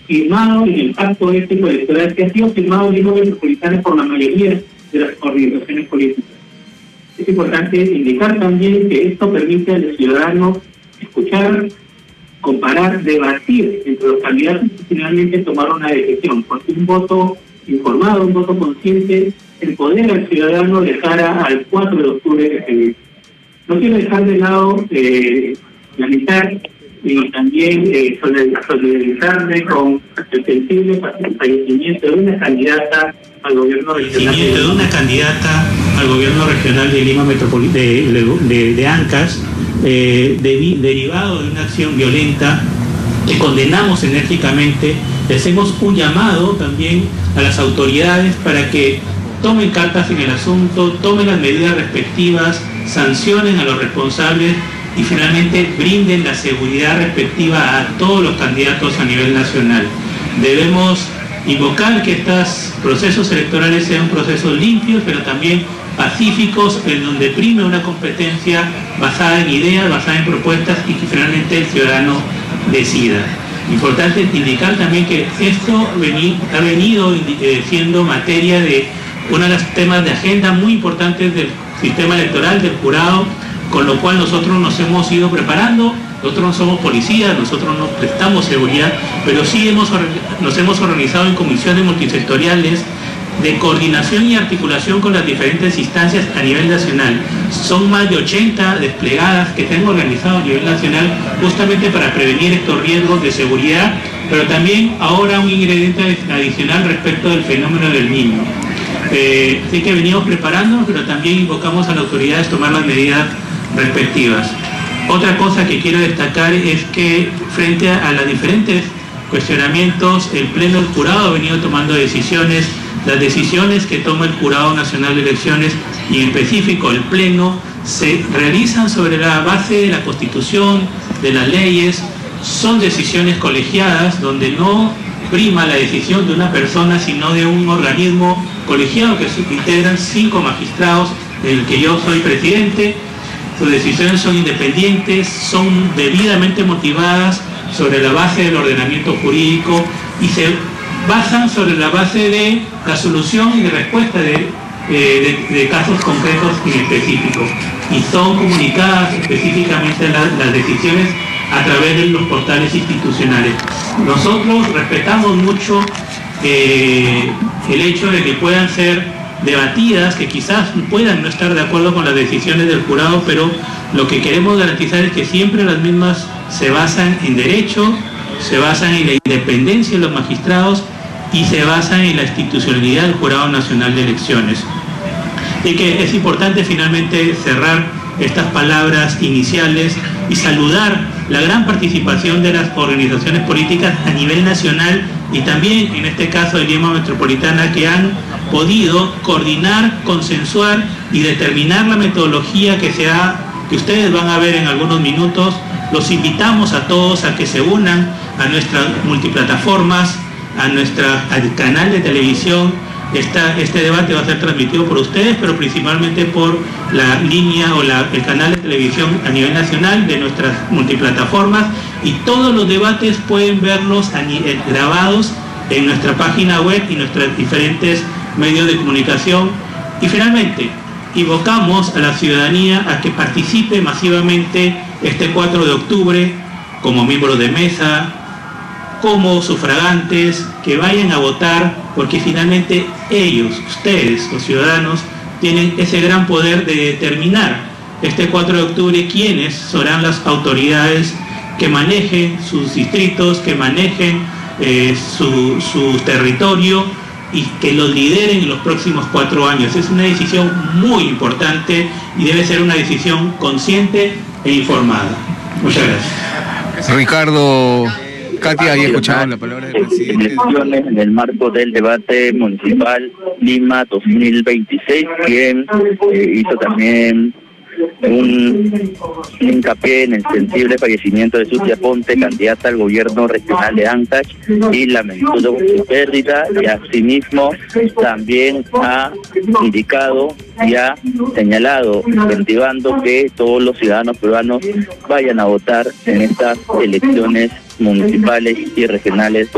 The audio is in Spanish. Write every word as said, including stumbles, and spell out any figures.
firmado en el pacto ético electoral que ha sido firmado en Lima Metropolitana por la mayoría de las organizaciones políticas. Es importante indicar también que esto permite al ciudadano escuchar, comparar, debatir entre los candidatos y finalmente tomar una decisión, porque un voto informado, un voto consciente, empodera al ciudadano de cara al cuatro de octubre que se viene. No quiero dejar de lado eh, lamentar y también eh, solidarizarme con el sensible fallecimiento de una candidata al gobierno regional de, de una candidata al gobierno regional de Lima Metropolitana de, de, de, de Ancash, eh, de, derivado de una acción violenta que condenamos enérgicamente. Le hacemos un llamado también a las autoridades para que tomen cartas en el asunto, tomen las medidas respectivas, sancionen a los responsables y finalmente brinden la seguridad respectiva a todos los candidatos a nivel nacional. Debemos invocar que estos procesos electorales sean procesos limpios, pero también pacíficos, en donde prime una competencia basada en ideas, basada en propuestas y que finalmente el ciudadano decida. Importante indicar también que esto ha venido siendo materia de uno de los temas de agenda muy importantes del sistema electoral, del jurado, con lo cual nosotros nos hemos ido preparando. Nosotros no somos policías, nosotros no prestamos seguridad, pero sí hemos, nos hemos organizado en comisiones multisectoriales de coordinación y articulación con las diferentes instancias a nivel nacional. Son más de ochenta desplegadas que se han organizado a nivel nacional justamente para prevenir estos riesgos de seguridad, pero también ahora un ingrediente adicional respecto del fenómeno del Niño. Eh, así que venimos preparándonos, pero también invocamos a las autoridades a tomar las medidas respectivas. Otra cosa que quiero destacar es que frente a, a los diferentes cuestionamientos, el Pleno del Jurado ha venido tomando decisiones. Las decisiones que toma el Jurado Nacional de Elecciones y en específico el Pleno se realizan sobre la base de la Constitución, de las leyes. Son decisiones colegiadas donde no prima la decisión de una persona sino de un organismo colegiado que integran cinco magistrados, del que yo soy presidente. Sus decisiones son independientes, son debidamente motivadas sobre la base del ordenamiento jurídico y se basan sobre la base de la solución y de respuesta de, eh, de, de casos concretos y específicos. Y son comunicadas específicamente las, las decisiones a través de los portales institucionales. Nosotros respetamos mucho eh, el hecho de que puedan ser debatidas, que quizás puedan no estar de acuerdo con las decisiones del jurado, pero lo que queremos garantizar es que siempre las mismas se basan en derecho, se basan en la independencia de los magistrados y se basan en la institucionalidad del Jurado Nacional de Elecciones. Y que es importante finalmente cerrar estas palabras iniciales y saludar la gran participación de las organizaciones políticas a nivel nacional y también en este caso de Lima Metropolitana, que han podido coordinar, consensuar y determinar la metodología que, se ha, que ustedes van a ver en algunos minutos. Los invitamos a todos a que se unan a nuestras multiplataformas, a nuestro canal de televisión. Esta, este debate va a ser transmitido por ustedes, pero principalmente por la línea o la, el canal de televisión a nivel nacional de nuestras multiplataformas, y todos los debates pueden verlos a, eh, grabados en nuestra página web y nuestros diferentes medios de comunicación. Y finalmente, invocamos a la ciudadanía a que participe masivamente este cuatro de octubre como miembros de mesa, como sufragantes, que vayan a votar, porque finalmente ellos, ustedes, los ciudadanos, tienen ese gran poder de determinar este cuatro de octubre quiénes serán las autoridades que manejen sus distritos, que manejen eh, su, su territorio y que los lideren en los próximos cuatro años. Es una decisión muy importante y debe ser una decisión consciente e informada. Muchas gracias. Ricardo, Katia, ahí escuchaban la palabra del presidente. Elecciones en el marco del debate municipal Lima dos mil veintiséis, quien eh, hizo también un hincapié en el sensible fallecimiento de Sucia Ponte, candidata al gobierno regional de Ancash, y lamentó su pérdida, y asimismo también ha indicado y ha señalado, incentivando que todos los ciudadanos peruanos vayan a votar en estas elecciones municipales y regionales.